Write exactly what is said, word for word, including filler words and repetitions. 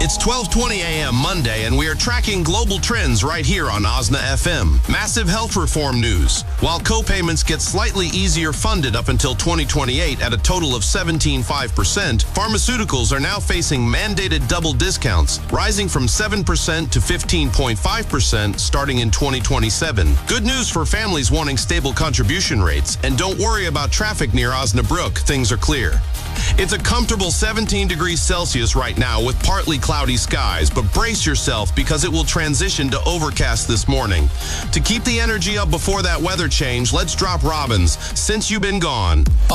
It's twelve twenty a m Monday, and we are tracking global trends right here on Osna F M. Massive health reform news. While co-payments get slightly easier funded up until twenty twenty-eight at a total of seventeen point five percent, pharmaceuticals are now facing mandated double discounts, rising from seven percent to fifteen point five percent starting in twenty twenty-seven. Good news for families wanting stable contribution rates, and don't worry about traffic near Osnabrück. Things are clear. It's a comfortable seventeen degrees Celsius right now with partly cloudy skies, but brace yourself because it will transition to overcast this morning. To keep the energy up before that weather change, let's drop Robbins, Since You've Been Gone.